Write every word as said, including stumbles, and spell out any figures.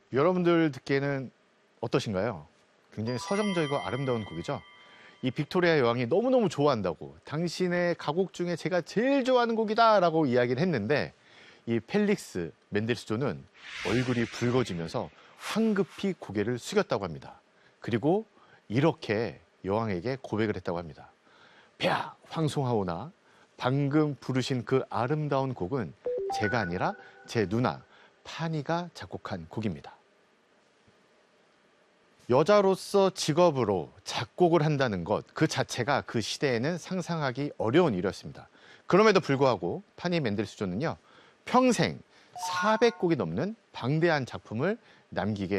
여러분들 듣기에는 어떠신가요? 굉장히 서정적이고 아름다운 곡이죠. 이 빅토리아 여왕이 너무너무 좋아한다고, 당신의 가곡 중에 제가 제일 좋아하는 곡이다라고 이야기를 했는데, 이 펠릭스 맨델스존은 얼굴이 붉어지면서 황급히 고개를 숙였다고 합니다. 그리고 이렇게 여왕에게 고백을 했다고 합니다. 폐하 황송하오나, 방금 부르신 그 아름다운 곡은 제가 아니라 제 누나 파니가 작곡한 곡입니다. 여자로서 직업으로 작곡을 한다는 것 그 자체가 그 시대에는 상상하기 어려운 일이었습니다. 그럼에도 불구하고 파니 맨델스존은요, 평생 사백 곡이 넘는 방대한 작품을 남기게